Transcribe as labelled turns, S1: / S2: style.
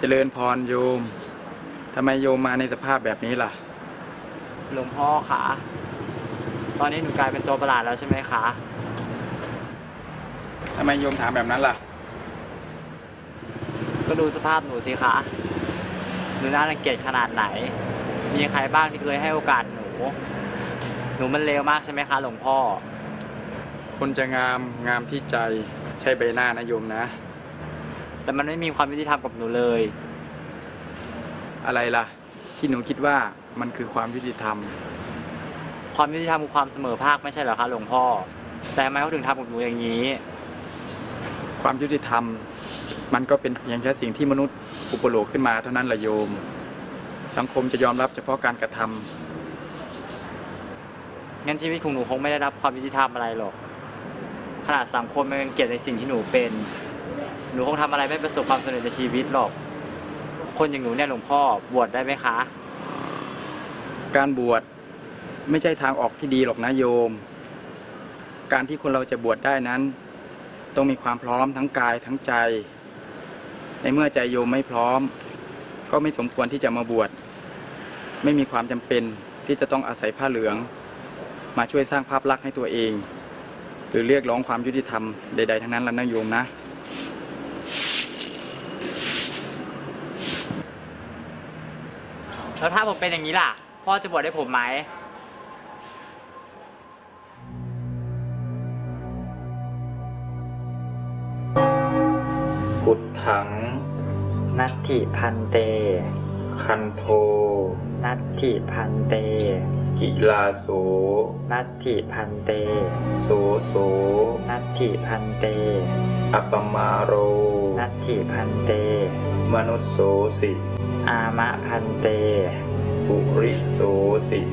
S1: ริญพรโยมทำไมโยมมาในสภาพแบบนี้ล่ะ
S2: หลวงพ่อคะตอนนี้หนูกลายเป็นตัวประหลาดแล้วใช่ไหมคะ
S1: ทำไมโยมถามแบบนั้นล่ะ
S2: ก็ดูสภาพหนูสิคะหนูน่ารังเกียจขนาดไหนมีใครบ้างที่เคยให้โอกาสหนูมันเลวมากใช่ไหมคะหลวงพ่อ
S1: คนจะงามที่ใจใช่ใบหน้านะโยมนะ
S2: แต่มันไม่มีความยุติธรรมกับหนูเลย
S1: อะไรล่ะที่หนูคิดว่ามันคือความยุติธรรม
S2: ความยุติธรรมคือความเสมอภาคไม่ใช่เหรอคะหลวงพ่อแต่ทำไมเขาถึงทำกับหนูอย่างนี้
S1: ความยุติธรรมมันก็เป็นเพียงแค่สิ่งที่มนุษย์อุปโลกขึ้นมาเท่านั้นแหละโยมสังคมจะยอมรับเฉพาะการกระท
S2: ำงั้นชีวิตของหนูคงไม่ได้รับความยุติธรรมอะไรหรอกขนาดสังคมมันยังเกลียดในสิ่งที่หนูเป็นหนูคงทำอะไรไม่ประสบความสำเร็จในชีวิตหรอกคนอย่างหนูเนี่ยหลวงพ่อบวชได้ไหมคะ
S1: การบวชไม่ใช่ทางออกที่ดีหรอกนะโยมการที่คนเราจะบวชได้นั้นต้องมีความพร้อมทั้งกายทั้งใจในเมื่อใจโยมไม่พร้อมก็ไม่สมควรที่จะมาบวชไม่มีความจำเป็นที่จะต้องอาศัยผ้าเหลืองมาช่วยสร้างภาพลักษณ์ให้ตัวเองหรือเรียกร้องความยุติธรรมใดๆทั้งนั้นแล้วนะโยมนะ
S2: แล้วถ้าผมเป็นอย่างนี้ล่ะพ่อจะบวชให้ผมไหม
S1: กุฏถัง
S2: นัตถิพันเต
S1: คันโท
S2: นัตถิพันเต
S1: กิลาโส
S2: นัตถิพันเต
S1: โสโส
S2: นัตถิพันเต
S1: อัปปมาโร
S2: นัตถิพันเต
S1: มนุสโสสิ
S2: อามะพันเต
S1: ปุริโสสิ